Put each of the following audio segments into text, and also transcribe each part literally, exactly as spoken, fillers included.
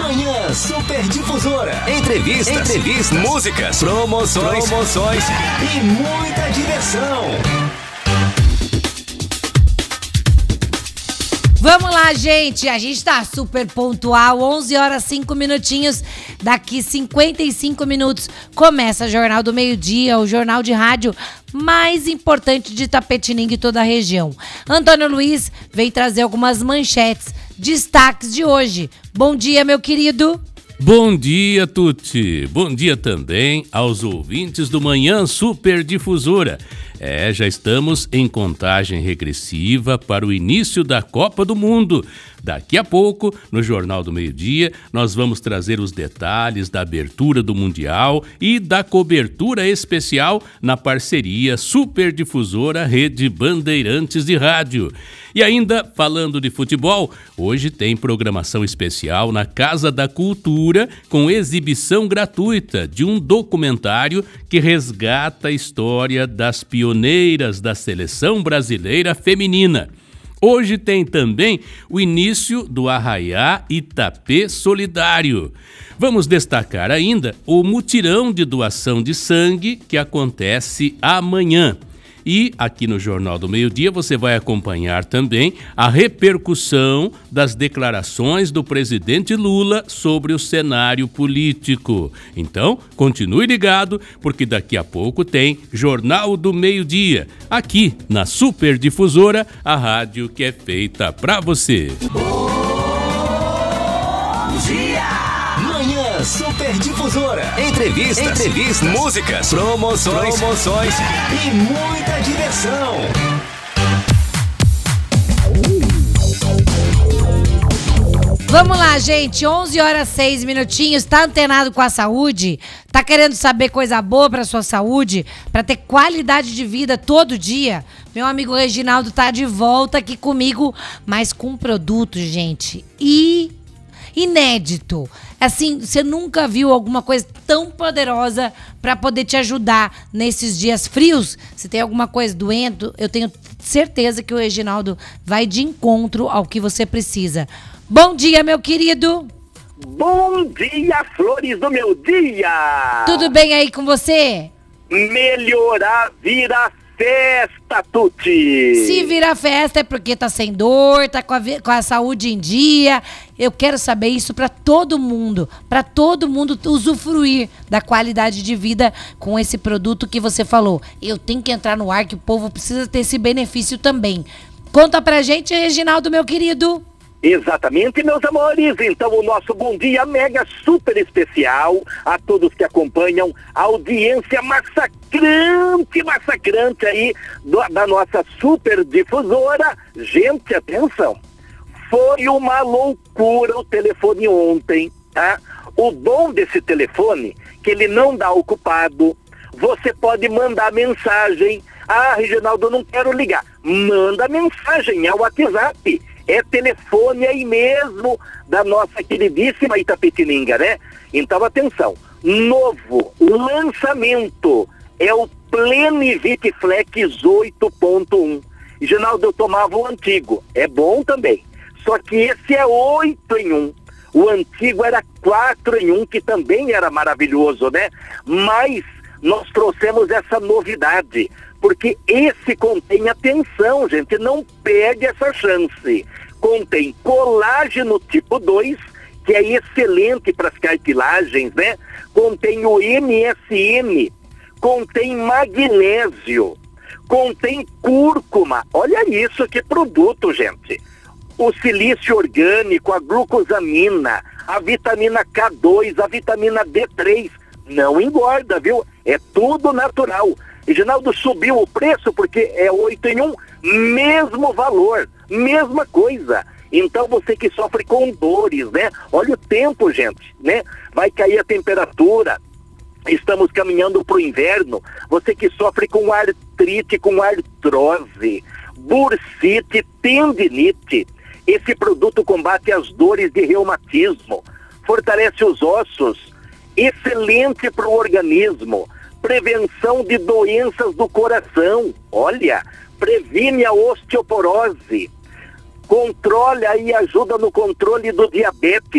Manhã Super Difusora. Entrevistas, Entrevistas, músicas, promoções, promoções e muita diversão. Vamos lá, gente. A gente tá super pontual. onze horas, cinco minutinhos. Daqui cinquenta e cinco minutos começa o Jornal do Meio-Dia, o jornal de rádio mais importante de Itapetininga e toda a região. Antônio Luiz vem trazer algumas manchetes, destaques de hoje. Bom dia, meu querido. Bom dia, Tuti. Bom dia também aos ouvintes do Manhã Super Difusora. É, já estamos em contagem regressiva para o início da Copa do Mundo. Daqui a pouco, no Jornal do Meio-Dia, nós vamos trazer os detalhes da abertura do Mundial e da cobertura especial na parceria Super Difusora Rede Bandeirantes de Rádio. E ainda, falando de futebol, hoje tem programação especial na Casa da Cultura com exibição gratuita de um documentário que resgata a história das pioneiras da seleção brasileira feminina. Hoje tem também o início do Arraiá Itapê Solidário. Vamos destacar ainda o mutirão de doação de sangue que acontece amanhã. E aqui no Jornal do Meio-Dia você vai acompanhar também a repercussão das declarações do presidente Lula sobre o cenário político. Então, continue ligado, porque daqui a pouco tem Jornal do Meio-Dia, aqui na Super Difusora, a rádio que é feita pra você. Bom dia! Manhã Super Difusora. Entrevistas, Entrevistas, músicas, promoções, promoções e muita diversão. Vamos lá, gente. onze horas, seis minutinhos. Tá antenado com a saúde? Tá querendo saber coisa boa pra sua saúde? Pra ter qualidade de vida todo dia? Meu amigo Reginaldo tá de volta aqui comigo, mas com um produto, gente, e inédito. Assim, você nunca viu alguma coisa tão poderosa para poder te ajudar nesses dias frios? Se tem alguma coisa doendo, eu tenho certeza que o Reginaldo vai de encontro ao que você precisa. Bom dia, meu querido. Bom dia, flores do meu dia. Tudo bem aí com você? Melhorar vira festa, Tuti. Se virar festa é porque tá sem dor, tá com a, com a saúde em dia. Eu quero saber isso pra todo mundo, pra todo mundo usufruir da qualidade de vida com esse produto que você falou. Eu tenho que entrar no ar, que o povo precisa ter esse benefício também. Conta pra gente, Reginaldo, meu querido. Exatamente, meus amores. Então o nosso bom dia mega super especial a todos que acompanham a audiência massacrante, massacrante aí do, da nossa super difusora. Gente, atenção, foi uma loucura o telefone ontem, tá? O bom desse telefone, que ele não dá ocupado, você pode mandar mensagem. Ah, Reginaldo, eu não quero ligar. Manda mensagem, é o WhatsApp. É telefone aí mesmo da nossa queridíssima Itapetininga, né? Então, atenção. Novo lançamento é o Plenivit Flex oito ponto um. Reginaldo, eu tomava o antigo. É bom também. Só que esse é oito em um. O antigo era quatro em um, que também era maravilhoso, né? Mas nós trouxemos essa novidade, porque esse contém, atenção, gente, não perde essa chance. Contém colágeno tipo dois, que é excelente para as cartilagens, né? Contém o M S M, contém magnésio, contém cúrcuma. Olha isso, que produto, gente. O silício orgânico, a glucosamina, a vitamina K dois, a vitamina D três. Não engorda, viu? É tudo natural. Reginaldo, subiu o preço porque é oito em um, mesmo valor, mesma coisa. Então você que sofre com dores, né? Olha o tempo, gente, né? Vai cair a temperatura, estamos caminhando para o inverno. Você que sofre com artrite, com artrose, bursite, tendinite, esse produto combate as dores de reumatismo, fortalece os ossos, excelente para o organismo, prevenção de doenças do coração, olha, previne a osteoporose, controla e ajuda no controle do diabetes,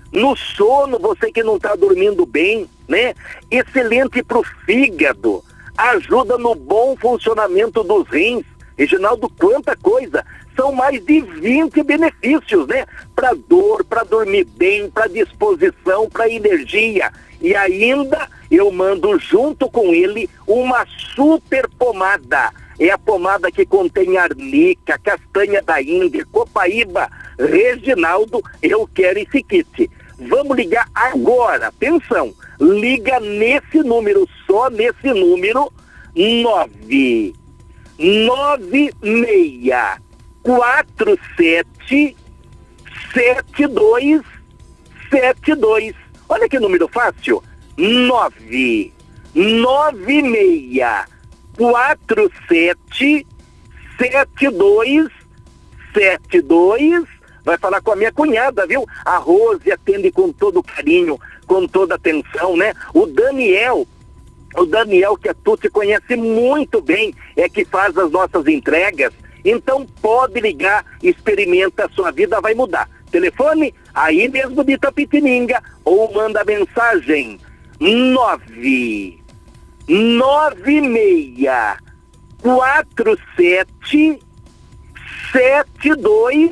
no sono, você que não está dormindo bem, né? Excelente para o fígado, ajuda no bom funcionamento dos rins. Reginaldo, quanta coisa! São mais de vinte benefícios, né? Para dor, para dormir bem, para disposição, para energia. E ainda eu mando junto com ele uma super pomada. É a pomada que contém arnica, castanha da Índia, copaíba. Reginaldo, eu quero esse kit. Vamos ligar agora. Atenção, liga nesse número, só nesse número, nove nove seis quatro sete sete dois sete dois. Olha que número fácil. nove nove seis quatro sete sete dois sete dois. Vai falar com a minha cunhada, viu? A Rose atende com todo carinho, com toda atenção, né? O Daniel, o Daniel que a Tuti conhece muito bem, é que faz as nossas entregas. Então pode ligar, experimenta, a sua vida vai mudar. Telefone aí mesmo de Itapetininga ou manda mensagem nove nove seis quatro sete sete dois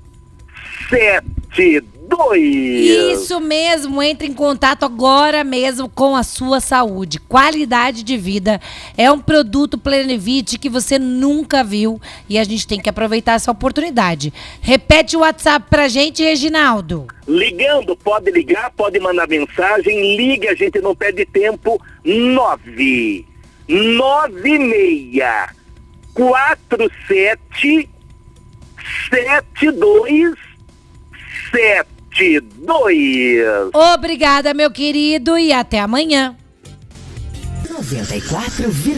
sete dois. Isso mesmo, entre em contato agora mesmo com a sua saúde. Qualidade de vida é um produto Plenivit que você nunca viu e a gente tem que aproveitar essa oportunidade. Repete o WhatsApp pra gente, Reginaldo. Ligando, pode ligar, pode mandar mensagem, liga, a gente não perde tempo. nove nove seis quatro sete sete dois sete dois. Obrigada, meu querido, e até amanhã. noventa e quatro